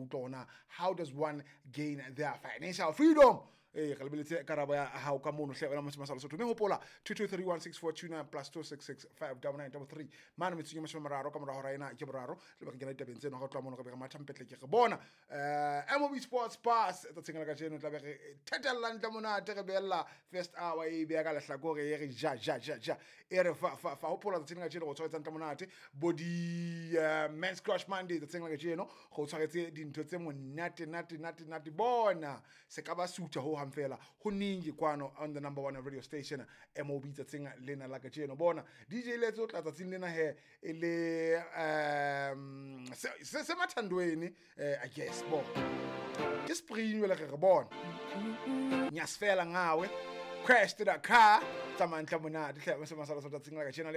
how does one gain their financial freedom? Re lebeletse karabo ya hao ka mono hle wena mo Masalo Sotho. Me hopola 22316429 plus 26659933 mana metseng ya mararo ka morao ra ena ke boraro le ba ke gena ditabeng tseno ga tloa mono ka be ga mathampetle ke re bona MOB Sports Pass tsa tsengela ka jeno tla be re tetella ntla monate re bella first hour e be ya ka lehlakore e re ja e re fa hopola tsa tsengela jeno go tshwaetsa ntla monate body men's crush Monday tsa tsengela ka jeno go tshwaretse dintho tse monate bona se ka ba suta ho hamfela ho ningi kwano on the number 1 radio station MOB tsatsing lena la ka jeno bona DJ letso tla tsatsing lena he ele se mathandweni I guess bona ke spring le re bona nyasfela ngawe crashed the car tsamantla monate hle se Masalo Sotho tsatsing la ka jeno